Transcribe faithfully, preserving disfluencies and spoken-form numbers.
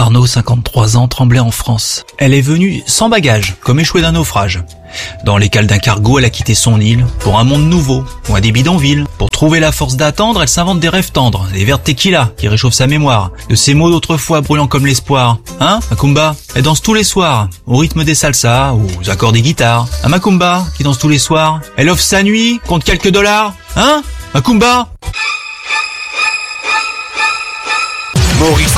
Arnaud, cinquante-trois ans, tremblait en France. Elle est venue sans bagage, comme échouée d'un naufrage. Dans les cales d'un cargo, elle a quitté son île pour un monde nouveau, loin des bidonvilles. Pour trouver la force d'attendre, elle s'invente des rêves tendres, des verres de tequila qui réchauffent sa mémoire, de ces mots d'autrefois brûlants comme l'espoir. Hein, Macumba? Elle danse tous les soirs, au rythme des salsas, aux accords des guitares. Un Macumba qui danse tous les soirs, elle offre sa nuit contre quelques dollars. Hein, Macumba? Maurice